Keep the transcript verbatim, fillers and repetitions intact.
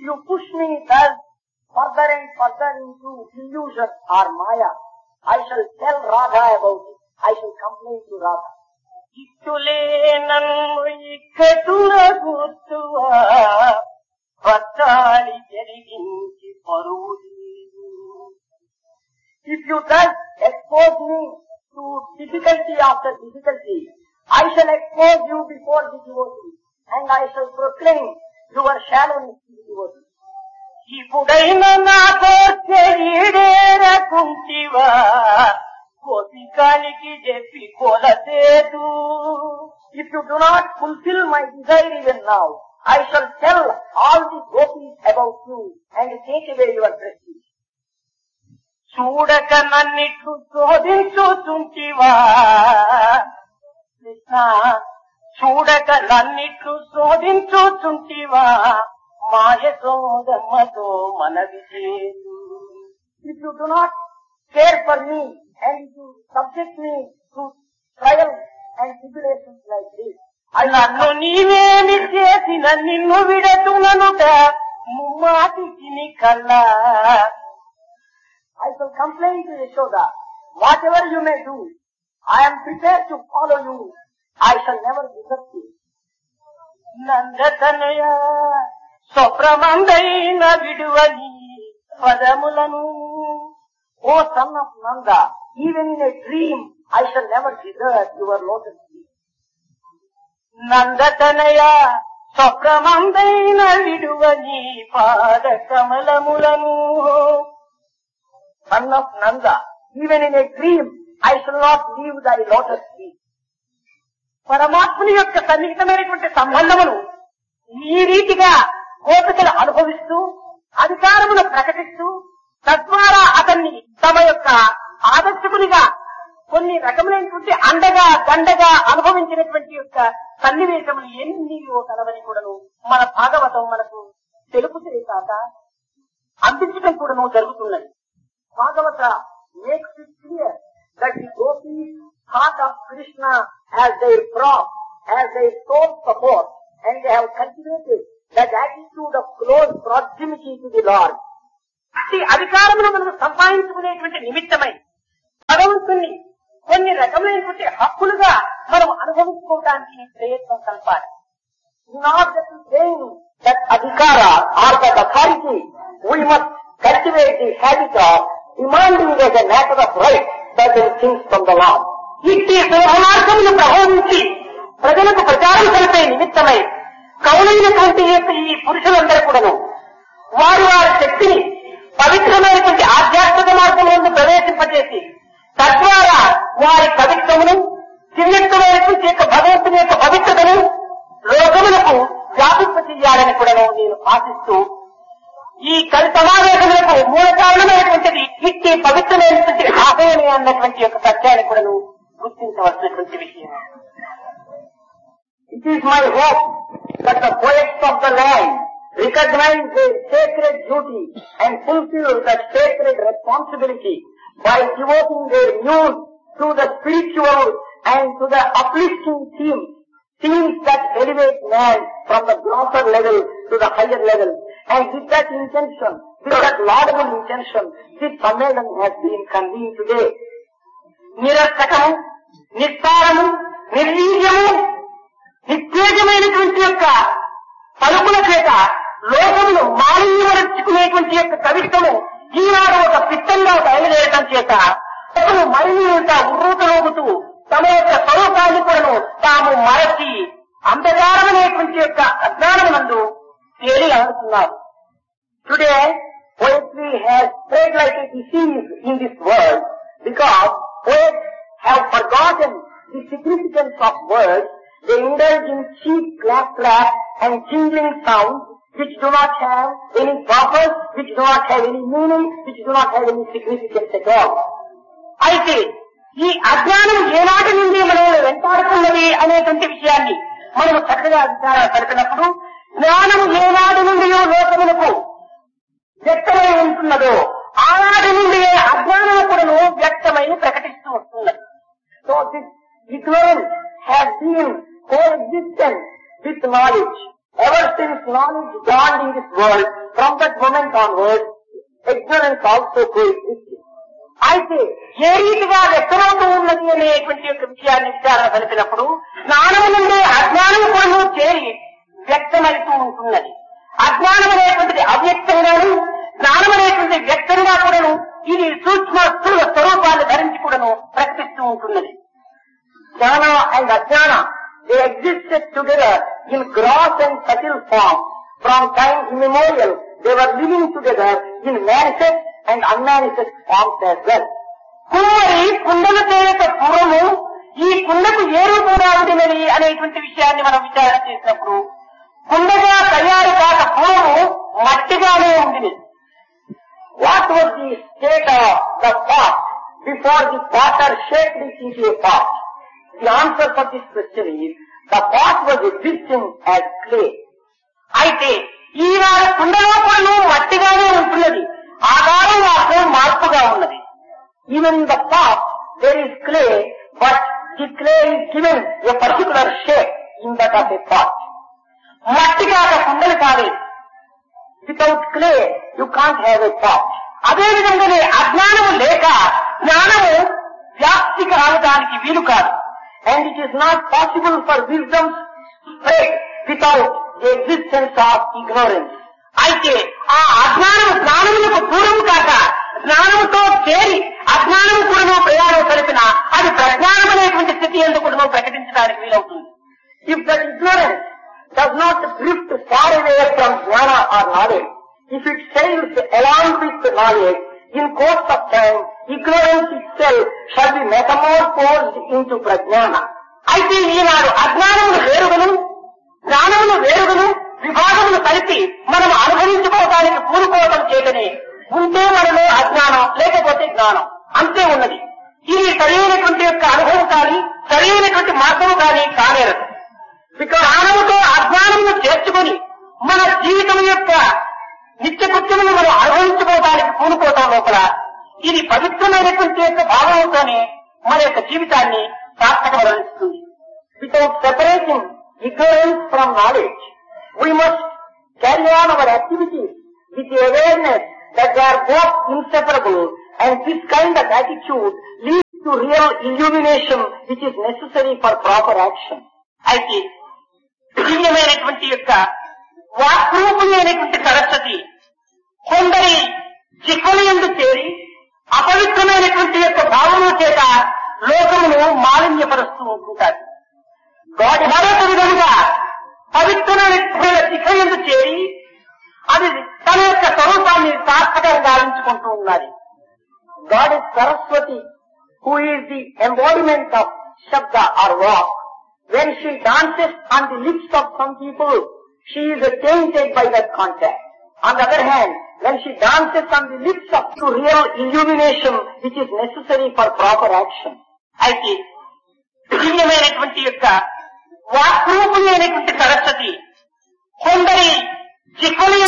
you push me thus further and further into illusion or maya, I shall tell Radha about it. I shall complain to Radha. ఇట్టులే నన్ను ఇక్కటుల గుర్తువా పట్టాలి జరిగించి పరువు. If you thus expose me to difficulty after difficulty, I shall expose you before the devotee, and I shall proclaim your shallowness to the devotee. ఇప్పుడైనా నాతో చెయ్యడేరకుంటివా కోపికానికి చెప్పి కొలసేదు. If you do not fulfill my desire even now, I shall tell all the gopis about you and take away your prestige. చూడక నన్నిట్లు శోధించుతుంటివా కృష్ణ, చూడక నన్నిట్లు శోధించుతుంటివా మాయ సోదమ్మతో మనవి చేదు. If you do not care for me and you subject me to trials and tribulations like this, నన్ను నీవేమి చేసిన నిన్ను విడతుననుట ముమ్మాటికి నీ కల్లా. I shall complain to Yashoda, whatever you may do, I am prepared to follow you. I shall never desert you. నందతనయ స్వప్రమందైన విడువని పదములను. O son of Nanda, even in a dream, I shall never desert your lotus feet. నందతనయ స్వప్రమందైన విడువని పాద కమలములను. Son of Nanda, even in a dream, I shall not leave thy lotus feet. పరమాత్ముని యొక్క సన్నిహితమైనటువంటి సంబంధమును ఈ రీతిగా గోపికలు అనుభవిస్తూ అధికారమును ప్రకటిస్తూ తద్వారా అతన్ని తమ యొక్క ఆదర్శకునిగా కొన్ని రకములైనటువంటి అండగా దండగా అనుభవించినటువంటి యొక్క సన్నివేశములు ఎన్నియో కలవని కూడాను మన భాగవతం మనకు తెలుపుతే కాక అందించడం కూడాను జరుగుతున్నది. Bhagavata makes it clear that the gopis thought of Krishna as their prop, as their sole support, and they have cultivated that attitude of close proximity to the Lord. అతి అధికారమును మనం సంపాదించుకునేటువంటి నిమిత్తమై భగవంతుని కొన్ని రకమైనటువంటి హక్కులుగా మనం అనుభవించుకోవడానికి ప్రయత్నం కలపాలి. In order to gain that adhikara or that authority, we must cultivate the habit of demanding as a matter of right certain things from the Lord. ఇట్టి శోభమార్గమును ప్రబోధించి ప్రజలకు ప్రచారం కలిపే నిమిత్తమై కౌలైనటువంటి ఈ పురుషులందరూ కూడాను వారి వారి శక్తిని పవిత్రమైనటువంటి ఆధ్యాత్మిక మార్గంలో ప్రవేశింపజేసి తద్వారా వారి పవిత్రమును దివ్యత్వమైనటువంటి యొక్క భగవంతుని యొక్క పవిత్రతను లోకములకు వ్యాపింప చెయ్యాలని కూడాను నేను ఆశిస్తూ ఈ కలి సమావేశములకు మూల కారణమైనటువంటిది ఇట్టి పవిత్రమైనటువంటి ఆశయమే అన్నటువంటి యొక్క సత్యాన్ని కూడాను గుర్తించవలసినటువంటి విషయం. It is my hope that the poets of the land recognize their sacred duty and fulfill that sacred responsibility by devoting their muse to the spiritual and to the uplifting themes, themes that elevate man from the grosser level to the higher level. And with that intention, with that laudable intention, this Sammelan has been convened today. నిరర్థకము, నిస్సారము, నిర్వీర్యము, నిత్యేజమైనటువంటి యొక్క పలుకుల చేత లోకమును మాలిన్యమరుచుకునేటువంటి యొక్క కవిత్వము ఈనాడు ఒక పిత్తంగా బయలుదేరటం చేత అతను మరిన్ని ఉర్రూతలోగుతూ తమ యొక్క స్వరూపాన్ని కూడాను తాము మరచి అంధకారమనేటువంటి యొక్క అజ్ఞానమునందు తేలి ఆడుతున్నారు. Today, poetry has spread like a disease in this world because poets have forgotten the significance of words. They indulge in cheap clap clap and jingling sounds which do not have any purpose, which do not have any meaning, which do not have any significance at all. అయితే ఈ అజ్ఞానం ఏనాటి నుండి మనం వెంటాడుతున్నది అనేటువంటి విషయాన్ని మనము చక్కగా విచారణ జరిపినప్పుడు జ్ఞానము ఏనాటి నుండి లోకములకు వ్యక్తమై ఉంటున్నదో ఆనాటి నుండి అజ్ఞానం కూడాను వ్యక్తమై ప్రకటిస్తూ వస్తున్నది. So this ignorance has been coexistent with knowledge ever since this knowledge dawned in this world, from that moment onwards, ignorance also coexisted. అయితే ఏ రీతిగా వ్యక్తమవుతూ ఉన్నది అనేటువంటి యొక్క విషయాన్ని విచారణ కలిపినప్పుడు జ్ఞానం నుండి అజ్ఞానం కూడా చేరి వ్యక్తమవుతూ ఉంటున్నది. అజ్ఞానం అనేటువంటిది అవ్యక్తంగాను, జ్ఞానం అనేటువంటి వ్యక్తంగా కూడాను ఇది సూక్ష్మ స్థూల స్వరూపాన్ని ధరించి కూడాను ప్రకటిస్తూ ఉంటున్నది. Jnana and Ajnana, they existed together in gross and subtle form. From time immemorial, they were living together in manifest and unmanifest forms as well. కుమ్మరి కుండలు చేయక పూర్వము ఈ కుండకు ఏ రూపంగా ఉండినది అనేటువంటి విషయాన్ని మనం విచారణ చేసినప్పుడు కుండగా తయారు కాక పూర్వము మట్టిగానే ఉండినది. What was the state of the pot before the potter shaped it into a pot? The answer for this question is, the pot was existing as clay. అయితే ఈనాడు కుండలో కూడా మట్టిగానే ఉంటున్నది, ఆకారం మాత్రం మార్పుగా ఉన్నది. Even in the pot there is clay, but the clay is given a particular shape in that of a pot. మట్టి కాక కుండలు కాలేదు. Without clay, you can't have a pot. అదే విధంగానే అజ్ఞానము లేక జ్ఞానము వ్యాప్తి కావడానికి వీలు కాదు. And it is not possible for wisdom to spread without the existence of ignorance. అయితే ఆ అజ్ఞానం జ్ఞానములకు దూరం కాక జ్ఞానముతో చేరి అజ్ఞానం కూడా ప్రయాణం కలిపిన అది ప్రజ్ఞానం అనేటువంటి స్థితి ఎందుకు కూడా ప్రకటించడానికి వీలవుతుంది. If that ignorance does not drift far away from jnana or knowledge, if it sails along with the knowledge, in course of time, ignorance itself shall be metamorphosed into prajnana. అయితే ఈనాడు అజ్ఞానమును వేరుగును జ్ఞానమును వేరుగును విభాగమును కలిపి మనం అనుభవించుకోవడానికి పూనుకోవడం చేయటనే ఉంటే మనలో అజ్ఞానం లేకపోతే జ్ఞానం అంతే ఉన్నది. ఇది సరైనటువంటి యొక్క అనుభవం కానీ సరైనటువంటి మార్గము కానీ కానేరదు. జ్ఞానముతో అజ్ఞానమును చేర్చుకొని మన జీవితం యొక్క నిత్యకృత్యమును మనం అనుభవించుకోవడానికి పూనుకోవడం లోపల ఇది పవిత్రమైనటువంటి యొక్క భావంతోనే మన యొక్క జీవితాన్ని సార్థకమనిస్తుంది. Without separating ignorance from knowledge, we must carry on our activities with the awareness that they are both inseparable, and this kind of attitude leads to real illumination which is necessary for proper action. అయితే దివ్యమైనటువంటి యొక్క వాక్రూపుని అనేటువంటి సరస్వతి కొందరి జిహ్వల యందు చేరి అపవిత్రమైనటువంటి యొక్క భావము చేత లోకమును మాలిన్యపరుస్తూ ఉంటుంటారు. గాడి మరొక విధంగా పవిత్రమైన శిఖ యందు చేరి అది తన యొక్క స్వరూపాన్ని సార్థకంగా గావించుకుంటూ ఉన్నది. Goddess Saraswati, who is the embodiment of Shabda or walk, when she dances on the lips of some people, she is tainted by that contact. On the other hand, when she dances on the lips of to real illumination which is necessary for proper action. అయితే దివ్యమైనటువంటి యొక్క వాక్రూపుని అనేటువంటి సరస్వతి కొందరి జిహ్వల